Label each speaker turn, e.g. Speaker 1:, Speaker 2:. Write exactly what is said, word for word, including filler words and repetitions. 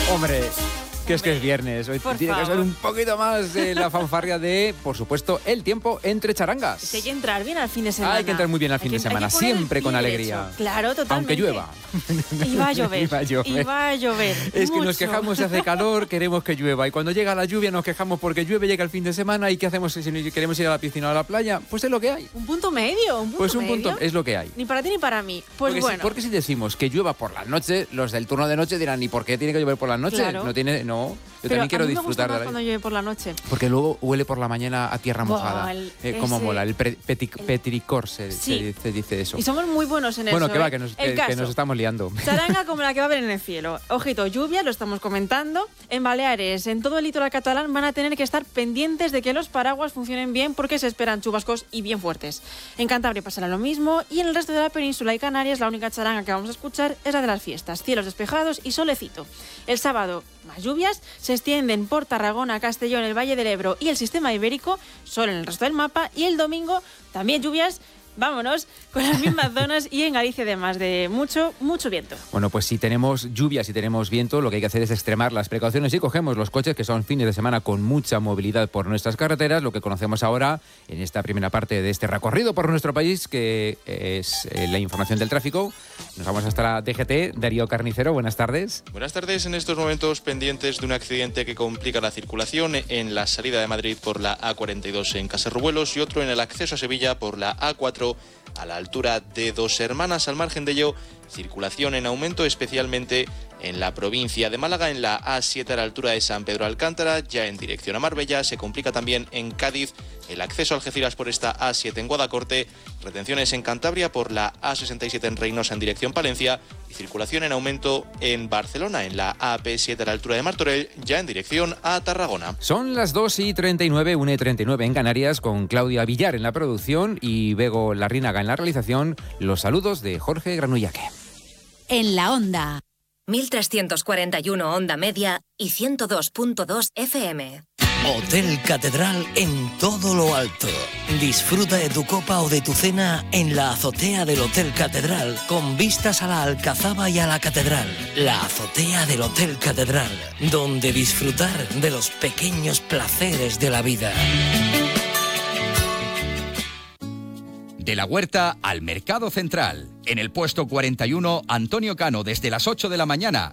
Speaker 1: Hombre, que es que es viernes. Hoy
Speaker 2: Por
Speaker 1: tiene
Speaker 2: favor.
Speaker 1: que ser un poquito más de la fanfarria de, por supuesto, el tiempo entre charangas.
Speaker 2: Es que hay que entrar bien al fin de semana.
Speaker 1: Hay que entrar muy bien al
Speaker 2: Hay
Speaker 1: fin
Speaker 2: que-
Speaker 1: de semana,
Speaker 2: hay que poner el
Speaker 1: siempre
Speaker 2: pie
Speaker 1: con
Speaker 2: derecho.
Speaker 1: alegría.
Speaker 2: Claro, totalmente.
Speaker 1: Aunque llueva.
Speaker 2: Y va a llover.
Speaker 1: Y va a llover.
Speaker 2: Y va a llover.
Speaker 1: Es que nos
Speaker 2: mucho.
Speaker 1: quejamos, se hace calor, queremos que llueva. Y cuando llega la lluvia nos quejamos porque llueve, llega el fin de semana. ¿Y qué hacemos si no queremos ir a la piscina o a la playa? Pues es lo que hay.
Speaker 2: Un punto medio, un punto
Speaker 1: Pues un
Speaker 2: medio.
Speaker 1: punto, es lo que hay.
Speaker 2: Ni para ti ni para mí. Pues
Speaker 1: porque,
Speaker 2: bueno.
Speaker 1: si, porque si decimos que llueva por las noches, los del turno de noche dirán, ¿y por qué tiene que llover por las noches?
Speaker 2: Claro.
Speaker 1: No tiene, no. Yo
Speaker 2: Pero
Speaker 1: también quiero
Speaker 2: a mí me
Speaker 1: disfrutar
Speaker 2: gusta más
Speaker 1: de la
Speaker 2: cuando llueve por la noche.
Speaker 1: Porque luego huele por la mañana a tierra
Speaker 2: Buah,
Speaker 1: mojada.
Speaker 2: el-
Speaker 1: Eh, ¿Cómo
Speaker 2: ese-
Speaker 1: mola? El pre- peti-
Speaker 2: el-
Speaker 1: petricor se,
Speaker 2: Sí.
Speaker 1: se- se dice eso.
Speaker 2: Y somos muy buenos en
Speaker 1: Bueno,
Speaker 2: eso.
Speaker 1: que va,
Speaker 2: ¿eh?
Speaker 1: que nos,
Speaker 2: El
Speaker 1: que-
Speaker 2: caso.
Speaker 1: que nos estamos liando.
Speaker 2: Charanga como la que va a haber en el cielo. Ojito, lluvia, lo estamos comentando. En Baleares, en todo el litoral catalán, van a tener que estar pendientes de que los paraguas funcionen bien porque se esperan chubascos y bien fuertes. En Cantabria pasará lo mismo y en el resto de la península y Canarias la única charanga que vamos a escuchar es la de las fiestas. Cielos despejados y solecito. El sábado, más lluvias, se extienden por Tarragona, Castellón, el Valle del Ebro y el sistema ibérico, solo en el resto del mapa. Y el domingo, también lluvias. Vámonos con las mismas zonas y en Galicia además de mucho, mucho viento.
Speaker 1: Bueno, pues si tenemos lluvia, si tenemos viento, lo que hay que hacer es extremar las precauciones y cogemos los coches que son fines de semana con mucha movilidad por nuestras carreteras, lo que conocemos ahora en esta primera parte de este recorrido por nuestro país, que es eh, la información del tráfico. Nos vamos hasta la D G T. Darío Carnicero, buenas tardes.
Speaker 3: Buenas tardes. En estos momentos pendientes de un accidente que complica la circulación en la salida de Madrid por la A cuarenta y dos en Casarrubuelos y otro en el acceso a Sevilla por la A cuatro a la altura de Dos Hermanas. Al margen de ello, circulación en aumento, especialmente en la provincia de Málaga, en la A siete a la altura de San Pedro Alcántara, ya en dirección a Marbella. Se complica también en Cádiz el acceso a Algeciras por esta A siete en Guadacorte, retenciones en Cantabria por la A sesenta y siete en Reynosa en dirección Palencia y circulación en aumento en Barcelona, en la A P siete a la altura de Martorell, ya en dirección a Tarragona.
Speaker 1: Son las dos y treinta y nueve, una y treinta y nueve en Canarias, con Claudia Villar en la producción y Bego Larrínaga en la realización. Los saludos de Jorge Granullaque.
Speaker 4: En la onda.
Speaker 5: mil trescientos cuarenta y uno onda media y ciento dos punto dos F M.
Speaker 6: Hotel Catedral en todo lo alto. Disfruta de tu copa o de tu cena en la azotea del Hotel Catedral, con vistas a la Alcazaba y a la Catedral. La azotea del Hotel Catedral, donde disfrutar de los pequeños placeres de la vida.
Speaker 7: De la Huerta al Mercado Central. En el puesto cuarenta y uno, Antonio Cano, desde las ocho de la mañana.